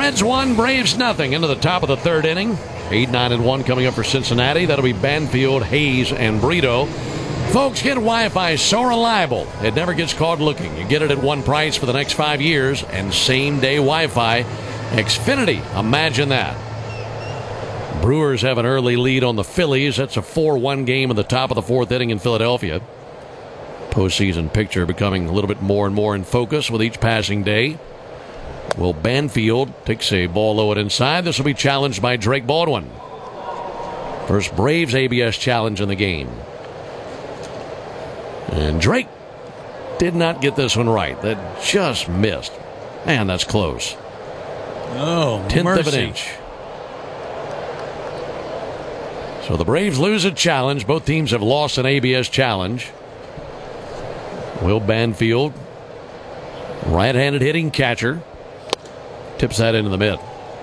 Reds 1, Braves nothing into the top of the third inning. 8-9-1 coming up for Cincinnati. That'll be Banfield, Hayes, and Brito. Folks, get Wi-Fi so reliable it never gets caught looking. You get it at one price for the next 5 years and same-day Wi-Fi. Xfinity, imagine that. Brewers have an early lead on the Phillies. That's a 4-1 game in the top of the fourth inning in Philadelphia. Postseason picture becoming a little bit more and more in focus with each passing day. Will Banfield takes a ball low and inside. This will be challenged by Drake Baldwin. First Braves ABS challenge in the game. And Drake did not get this one right. That just missed. Man, that's close. Oh, 10th of an inch. So the Braves lose a challenge. Both teams have lost an ABS challenge. Will Banfield, right-handed hitting catcher, tips that into the mid.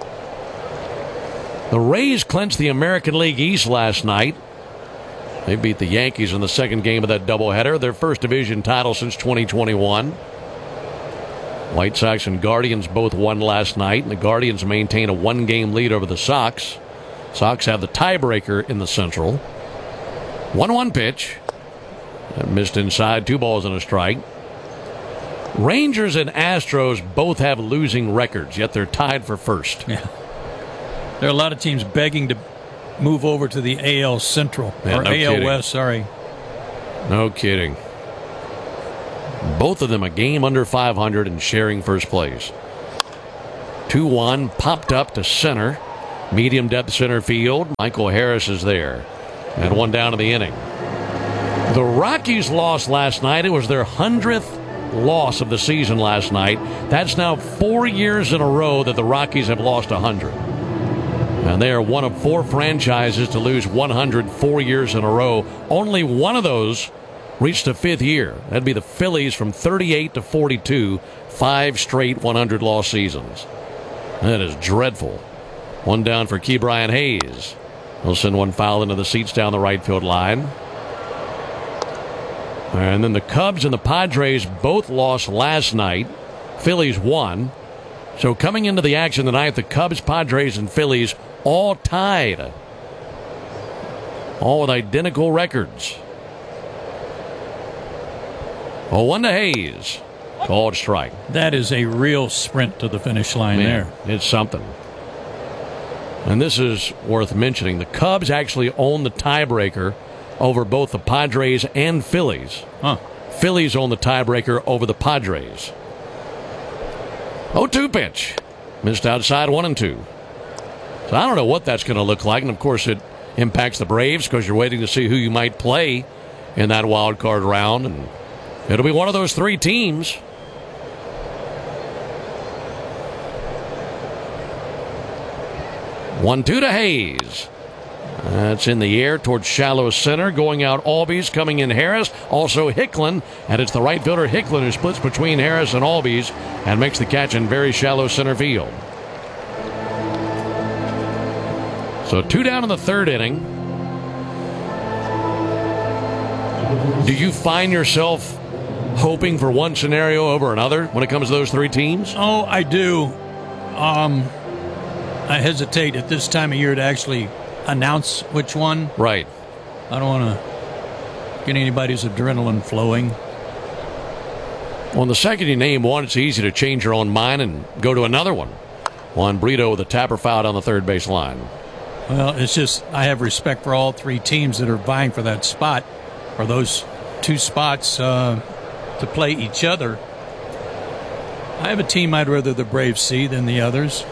The Rays clinched the American League East last night. They beat the Yankees in the second game of that doubleheader, their first division title since 2021. White Sox and Guardians both won last night, and the Guardians maintain a one-game lead over the Sox. Sox have the tiebreaker in the Central. 1-1 pitch. That missed inside, 2 balls and a strike. Rangers and Astros both have losing records, yet they're tied for first. Yeah. There are a lot of teams begging to move over to the AL Central, or no AL kidding. West, sorry. No kidding. Both of them a game under 500 and sharing first place. 2-1, popped up to center. Medium depth center field. Michael Harris is there. And one down in the inning. The Rockies lost last night. It was their 100th loss of the season last night. That's now 4 years in a row that the Rockies have lost 100. And they are one of 4 franchises to lose 100 4 years in a row. Only one of those reached a 5th year. That'd be the Phillies from 38 to 42, 5 straight 100 loss seasons. That is dreadful. One down for Ke'Bryan Hayes. He'll send one foul into the seats down the right field line. And then the Cubs and the Padres both lost last night. Phillies won. So coming into the action tonight, the Cubs, Padres, and Phillies all tied. All with identical records. 0-1 to Hayes. Called strike. That is a real sprint to the finish line there. It's something. And this is worth mentioning. The Cubs actually own the tiebreaker over both the Padres and Phillies. Phillies own the tiebreaker over the Padres. 0-2 pitch. Missed outside 1-2. So I don't know what that's going to look like. And, of course, it impacts the Braves because you're waiting to see who you might play in that wild card round. And it'll be one of those 3 teams. One-two to Hayes. That's in the air towards shallow center. Going out Albies, coming in Harris. Also Hicklin. And it's the right fielder Hicklin who splits between Harris and Albies and makes the catch in very shallow center field. So 2 down in the third inning. Do you find yourself hoping for one scenario over another when it comes to those 3 teams? Oh, I do. I hesitate at this time of year to actually announce which one. Right. I don't want to get anybody's adrenaline flowing. Well, the second you name one, it's easy to change your own mind and go to another one. Juan Brito with a tapper foul down the third base line. Well, it's just I have respect for all 3 teams that are vying for that spot, or those 2 spots to play each other. I have a team I'd rather the Braves see than the others.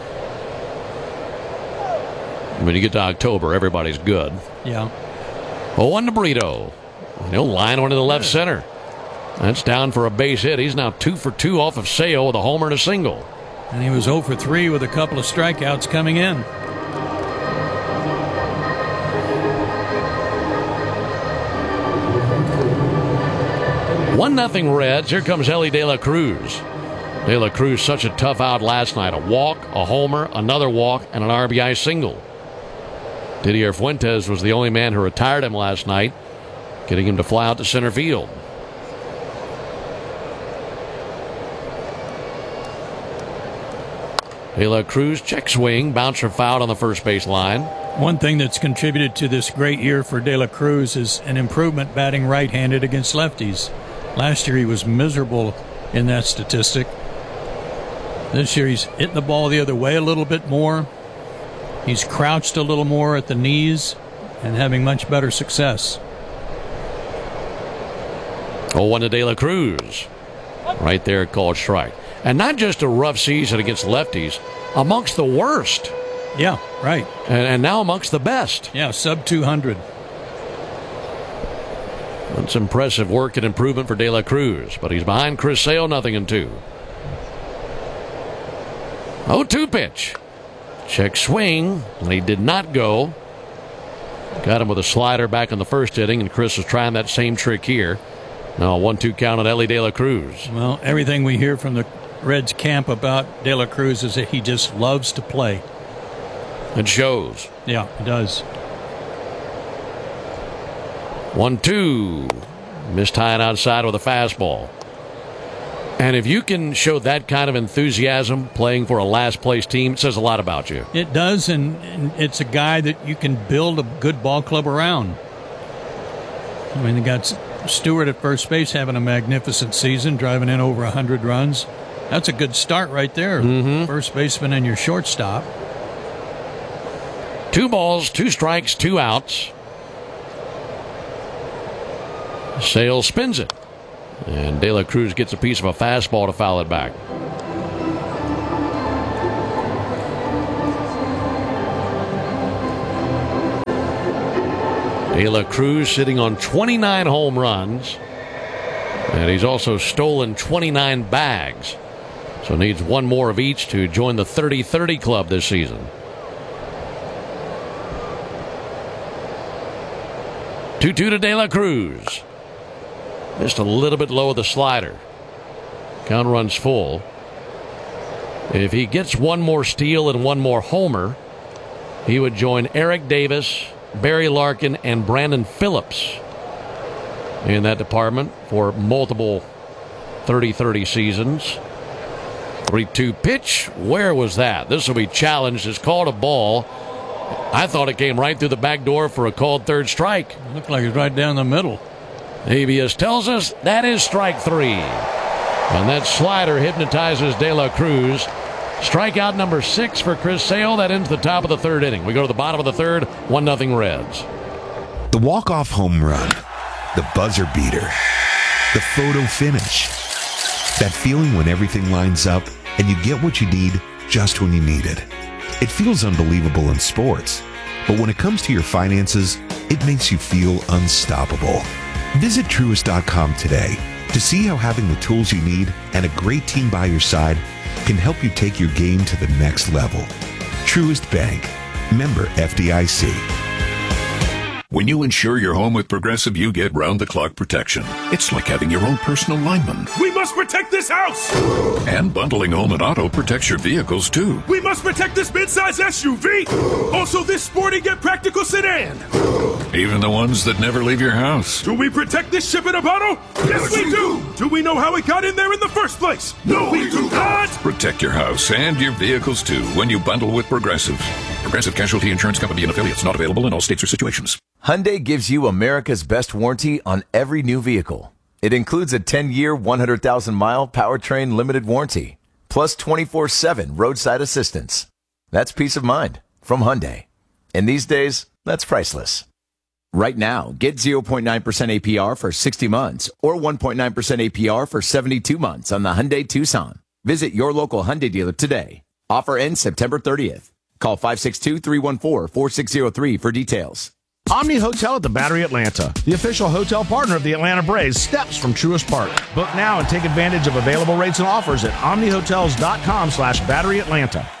When you get to October, everybody's good. Yeah. 0-1 to Brito. He'll line one to the left center. That's down for a base hit. He's now 2 for 2 off of Sale with a homer and a single. And he was 0 for 3 with a couple of strikeouts coming in. One nothing Reds. Here comes Elly De La Cruz. De La Cruz, such a tough out last night. A walk, a homer, another walk, and an RBI single. Didier Fuentes was the only man who retired him last night, getting him to fly out to center field. De La Cruz check swing, bouncer fouled on the first base line. One thing that's contributed to this great year for De La Cruz is an improvement batting right-handed against lefties. Last year he was miserable in that statistic. This year he's hitting the ball the other way a little bit more. He's crouched a little more at the knees and having much better success. 0-1 to De La Cruz. Right there, called strike. And not just a rough season against lefties, amongst the worst. Yeah, right. And now amongst the best. Yeah, sub 200. That's impressive work and improvement for De La Cruz. But he's behind Chris Sale, 0-2. 0-2 pitch. Check swing, and he did not go. Got him with a slider back in the first inning, and Chris was trying that same trick here. Now a 1-2 count on Elly De La Cruz. Well, everything we hear from the Reds camp about De La Cruz is that he just loves to play. It shows. Yeah, it does. 1-2. Missed high and outside with a fastball. And if you can show that kind of enthusiasm playing for a last-place team, it says a lot about you. It does, and it's a guy that you can build a good ball club around. I mean, they got Stewart at first base having a magnificent season, driving in over 100 runs. That's a good start right there. First baseman and your shortstop. 2 balls, 2 strikes, 2 outs. Sale spins it. And De La Cruz gets a piece of a fastball to foul it back. De La Cruz sitting on 29 home runs. And he's also stolen 29 bags. So needs 1 more of each to join the 30-30 club this season. 2-2 to De La Cruz. Just a little bit low of the slider. Count runs full. If he gets 1 more steal and 1 more homer, he would join Eric Davis, Barry Larkin, and Brandon Phillips in that department for multiple 30-30 seasons. 3-2 pitch. Where was that? This will be challenged. It's called a ball. I thought it came right through the back door for a called third strike. It looked like it's right down the middle. ABS tells us that is strike 3. And that slider hypnotizes De La Cruz. Strikeout number 6 for Chris Sale. That ends the top of the 3rd inning. We go to the bottom of the 3rd, 1-0 Reds. The walk-off home run, the buzzer beater, the photo finish. That feeling when everything lines up and you get what you need just when you need it. It feels unbelievable in sports, but when it comes to your finances, it makes you feel unstoppable. Visit Truist.com today to see how having the tools you need and a great team by your side can help you take your game to the next level. Truist Bank. Member FDIC. When you insure your home with Progressive, you get round-the-clock protection. It's like having your own personal lineman. We must protect this house! And bundling home and auto protects your vehicles, too. We must protect this midsize SUV! Also this sporty yet practical sedan! Even the ones that never leave your house. Do we protect this ship in a bottle? Yes, we do! Do we know how it got in there in the first place? No, we do not! Protect your house and your vehicles, too, when you bundle with Progressive. Progressive Casualty Insurance Company and affiliates, not available in all states or situations. Hyundai gives you America's best warranty on every new vehicle. It includes a 10-year, 100,000-mile powertrain limited warranty, plus 24/7 roadside assistance. That's peace of mind from Hyundai. And these days, that's priceless. Right now, get 0.9% APR for 60 months or 1.9% APR for 72 months on the Hyundai Tucson. Visit your local Hyundai dealer today. Offer ends September 30th. Call 562-314-4603 for details. Omni Hotel at the Battery Atlanta, the official hotel partner of the Atlanta Braves, steps from Truist Park. Book now and take advantage of available rates and offers at omnihotels.com/BatteryAtlanta.